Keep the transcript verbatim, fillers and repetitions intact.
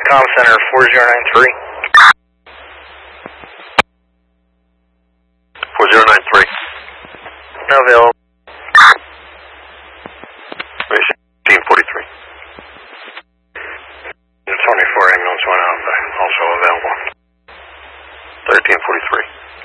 Com Center four zero nine three. four zero nine three. No available. thirteen forty-three. twenty-four ambulance one Alpha, also available. thirteen forty-three.